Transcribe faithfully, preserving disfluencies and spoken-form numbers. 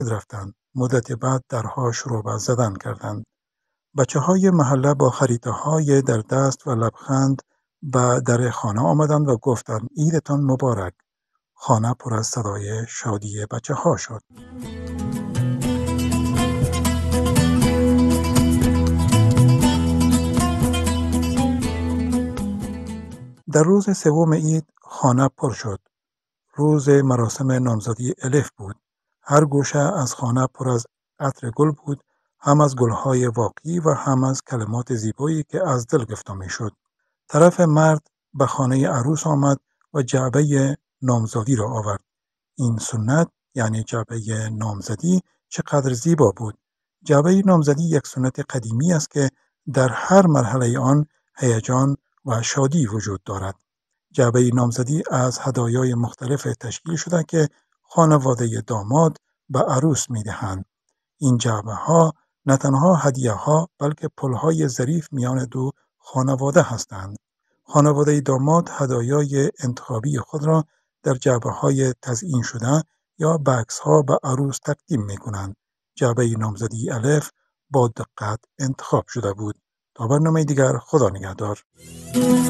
رفتند. مدتی بعد درها شروع به زدن کردند. بچه های محله با خریطه های در دست و لبخند به در خانه آمدند و گفتند عیدتان مبارک. خانه پر از صدای شادی بچه ها شد. در روز سوم عید خانه پر شد. روز مراسم نامزدی الف بود. هر گوشه از خانه پر از عطر گل بود، هم از گلهای واقعی و هم از کلمات زیبایی که از دل گفته میشد. طرف مرد به خانه عروس آمد و جعبه نامزدی را آورد. این سنت یعنی جعبه نامزدی چقدر زیبا بود. جعبه نامزدی یک سنت قدیمی است که در هر مرحله آن هیجان و شادی وجود دارد. جعبه نامزدی از هدایای مختلف تشکیل شده که خانواده داماد به عروس میدهند. این جعبه ها نه تنها هدیه ها بلکه پلهای ظریف میان دو خانواده هستند. خانواده داماد هدایای انتخابی خود را در جعبه های تزیین شده یا بکس ها به عروس تقدیم می کنند. جعبه نامزدی الف با دقت انتخاب شده بود. تا برنامه دیگر، خدا نگهدار.